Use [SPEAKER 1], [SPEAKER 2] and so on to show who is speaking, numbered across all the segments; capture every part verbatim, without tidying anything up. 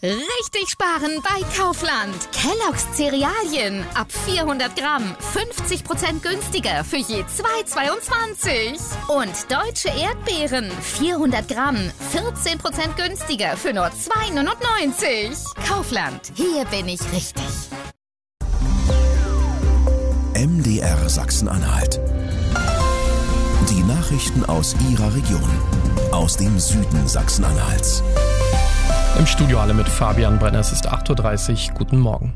[SPEAKER 1] Richtig sparen bei Kaufland. Kellogg's Cerealien ab vierhundert Gramm fünfzig Prozent günstiger für je zwei Euro zweiundzwanzig. Und deutsche Erdbeeren vierhundert Gramm vierzehn Prozent günstiger für nur zwei Euro neunundneunzig. Kaufland, hier bin ich richtig.
[SPEAKER 2] M D R Sachsen-Anhalt. Die Nachrichten aus Ihrer Region, aus dem Süden Sachsen-Anhalts.
[SPEAKER 3] Im Studio alle mit Fabian Brenner, es ist acht Uhr dreißig, guten Morgen.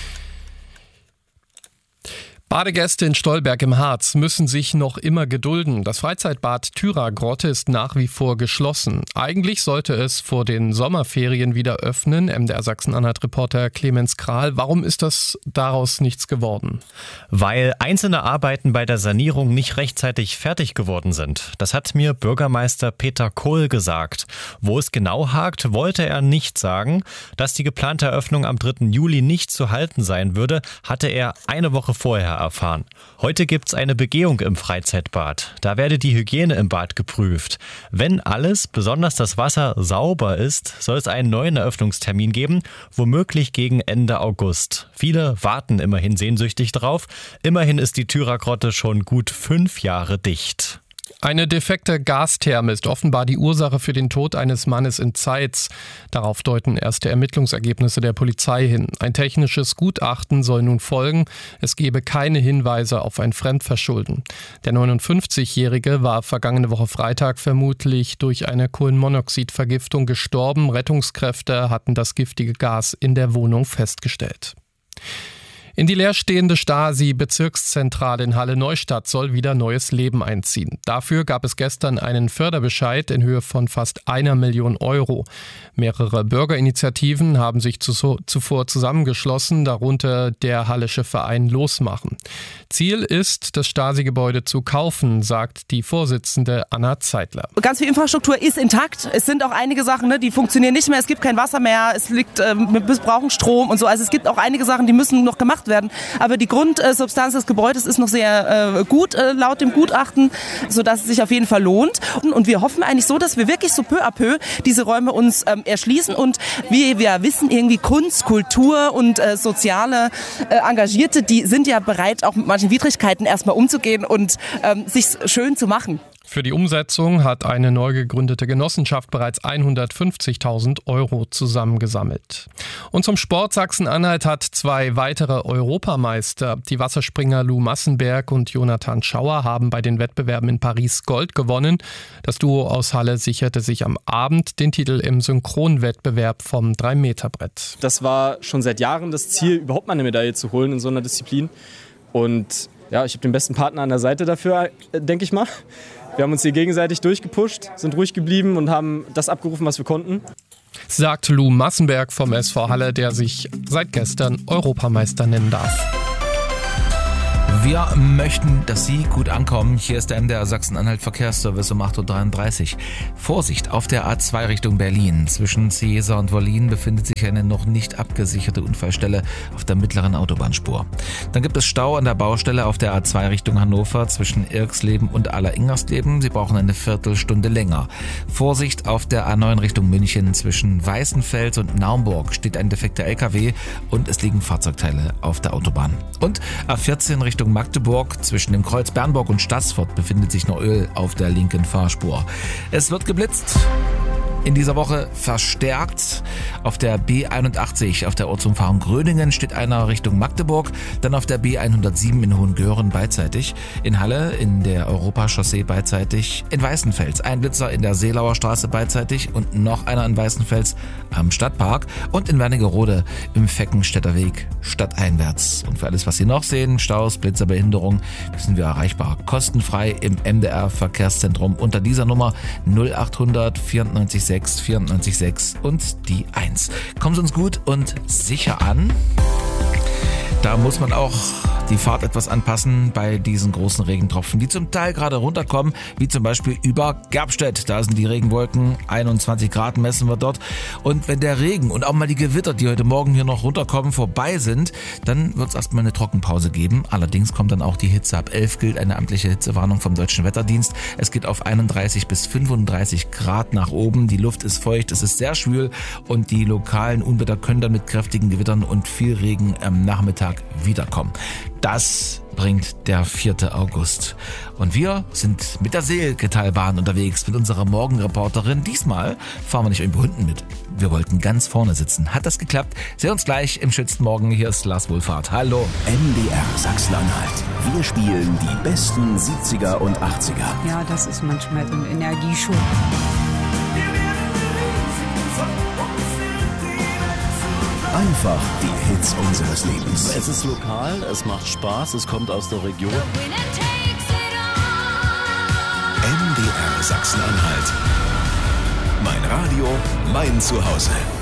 [SPEAKER 3] Badegäste in Stolberg im Harz müssen sich noch immer gedulden. Das Freizeitbad Thyra-Grotte ist nach wie vor geschlossen. Eigentlich sollte es vor den Sommerferien wieder öffnen. M D R Sachsen-Anhalt-Reporter Clemens Kral. Warum ist das daraus nichts geworden?
[SPEAKER 4] Weil einzelne Arbeiten bei der Sanierung nicht rechtzeitig fertig geworden sind. Das hat mir Bürgermeister Peter Kohl gesagt. Wo es genau hakt, wollte er nicht sagen. Dass die geplante Eröffnung am dritten Juli nicht zu halten sein würde, hatte er eine Woche vorher erfahren. Heute gibt's eine Begehung im Freizeitbad. Da werde die Hygiene im Bad geprüft. Wenn alles, besonders das Wasser, sauber ist, soll es einen neuen Eröffnungstermin geben, womöglich gegen Ende August. Viele warten immerhin sehnsüchtig drauf. Immerhin ist die Thyra-Grotte schon gut fünf Jahre dicht.
[SPEAKER 3] Eine defekte Gastherme ist offenbar die Ursache für den Tod eines Mannes in Zeitz. Darauf deuten erste Ermittlungsergebnisse der Polizei hin. Ein technisches Gutachten soll nun folgen. Es gebe keine Hinweise auf ein Fremdverschulden. Der neunundfünfzigjährige war vergangene Woche Freitag vermutlich durch eine Kohlenmonoxidvergiftung gestorben. Rettungskräfte hatten das giftige Gas in der Wohnung festgestellt. In die leerstehende Stasi-Bezirkszentrale in Halle-Neustadt soll wieder neues Leben einziehen. Dafür gab es gestern einen Förderbescheid in Höhe von fast einer Million Euro. Mehrere Bürgerinitiativen haben sich zuvor zusammengeschlossen, darunter der Hallische Verein Losmachen. Ziel ist, das Stasi-Gebäude zu kaufen, sagt die Vorsitzende Anna Zeitler.
[SPEAKER 5] Ganz viel Infrastruktur ist intakt. Es sind auch einige Sachen, ne, die funktionieren nicht mehr. Es gibt kein Wasser mehr, es liegt, äh, wir brauchen Strom und so. Also es gibt auch einige Sachen, die müssen noch gemacht werden. Aber die Grundsubstanz des Gebäudes ist noch sehr äh, gut äh, laut dem Gutachten, sodass es sich auf jeden Fall lohnt. Und wir hoffen eigentlich so, dass wir wirklich so peu à peu diese Räume uns ähm, erschließen. Und wie wir wissen, irgendwie Kunst, Kultur und äh, soziale äh, Engagierte, die sind ja bereit, auch mit manchen Widrigkeiten erstmal umzugehen und ähm, sich schön zu machen.
[SPEAKER 3] Für die Umsetzung hat eine neu gegründete Genossenschaft bereits hundertfünfzigtausend Euro zusammengesammelt. Und zum Sport: Sachsen-Anhalt hat zwei weitere Europameister. Die Wasserspringer Lou Massenberg und Jonathan Schauer haben bei den Wettbewerben in Paris Gold gewonnen. Das Duo aus Halle sicherte sich am Abend den Titel im Synchronwettbewerb vom drei Meter Brett.
[SPEAKER 6] Das war schon seit Jahren das Ziel, überhaupt mal eine Medaille zu holen in so einer Disziplin. Und ja, ich habe den besten Partner an der Seite dafür, denke ich mal. Wir haben uns hier gegenseitig durchgepusht, sind ruhig geblieben und haben das abgerufen, was wir konnten.
[SPEAKER 3] Sagt Lou Massenberg vom S V Halle, der sich seit gestern Europameister nennen darf.
[SPEAKER 7] Wir möchten, dass Sie gut ankommen. Hier ist der M D R Sachsen-Anhalt Verkehrsservice um acht Uhr dreiunddreißig. Vorsicht auf der A zwei Richtung Berlin. Zwischen Ciesa und Wollin befindet sich eine noch nicht abgesicherte Unfallstelle auf der mittleren Autobahnspur. Dann gibt es Stau an der Baustelle auf der A zwei Richtung Hannover zwischen Irksleben und Aller-Ingersleben. Sie brauchen eine Viertelstunde länger. Vorsicht auf der A neun Richtung München. Zwischen Weißenfels und Naumburg steht ein defekter L K W und es liegen Fahrzeugteile auf der Autobahn. Und A vierzehn Richtung Magdeburg, zwischen dem Kreuz Bernburg und Stassfurt befindet sich noch Öl auf der linken Fahrspur. Es wird geblitzt. In dieser Woche verstärkt. Auf der B einundachtzig, auf der Ortsumfahrung Gröningen steht einer Richtung Magdeburg, dann auf der B hundertsieben in Hohengören beidseitig, in Halle in der Europachaussee beidseitig, in Weißenfels ein Blitzer in der Seelauer Straße beidseitig und noch einer in Weißenfels am Stadtpark und in Wernigerode im Feckenstädter Weg stadteinwärts. Und für alles, was Sie noch sehen, Staus, Blitzer, Behinderung, sind wir erreichbar kostenfrei im M D R Verkehrszentrum unter dieser Nummer null achthundert vierundneunzig sechs vierundneunzig sechs und die eins. Kommen Sie uns gut und sicher an. Da muss man auch die Fahrt etwas anpassen bei diesen großen Regentropfen, die zum Teil gerade runterkommen, wie zum Beispiel über Gerbstedt. Da sind die Regenwolken, einundzwanzig Grad messen wir dort. Und wenn der Regen und auch mal die Gewitter, die heute Morgen hier noch runterkommen, vorbei sind, dann wird es erstmal eine Trockenpause geben. Allerdings kommt dann auch die Hitze. Ab elf gilt eine amtliche Hitzewarnung vom Deutschen Wetterdienst. Es geht auf einunddreißig bis fünfunddreißig Grad nach oben. Die Luft ist feucht, es ist sehr schwül und die lokalen Unwetter können dann mit kräftigen Gewittern und viel Regen am Nachmittag wiederkommen. Das bringt der vierte August. Und wir sind mit der Seelketalbahn unterwegs mit unserer Morgenreporterin. Diesmal fahren wir nicht irgendwo hinten mit. Wir wollten ganz vorne sitzen. Hat das geklappt? Sehen uns gleich im Schützenmorgen. Hier ist Lars Wohlfahrt. Hallo.
[SPEAKER 2] M D R Sachsen-Anhalt. Wir spielen die besten siebziger und achtziger.
[SPEAKER 8] Ja, das ist manchmal so ein Energieschub.
[SPEAKER 2] Einfach die Hits unseres Lebens.
[SPEAKER 9] Es ist lokal, es macht Spaß, es kommt aus der Region.
[SPEAKER 2] M D R Sachsen-Anhalt. Mein Radio, mein Zuhause.